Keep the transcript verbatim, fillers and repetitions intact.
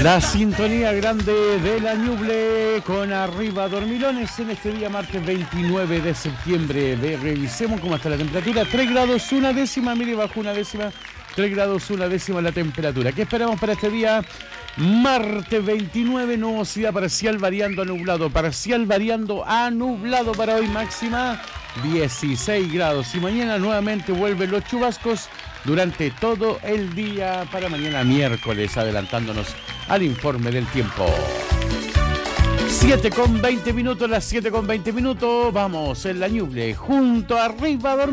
La sintonía grande de la Ñuble con Arriba Dormilones en este día martes veintinueve de septiembre. Ve, revisemos cómo está la temperatura. tres grados una décima, mire, bajo una décima. tres grados una décima la temperatura. ¿Qué esperamos para este día? Martes veintinueve, nubosidad parcial variando a nublado. Parcial variando a nublado para hoy, máxima dieciséis grados. Y mañana nuevamente vuelven los chubascos durante todo el día para mañana miércoles, adelantándonos al informe del tiempo. siete con veinte minutos, las siete con veinte minutos. Vamos en la Ñuble junto a Arriba Dormilones.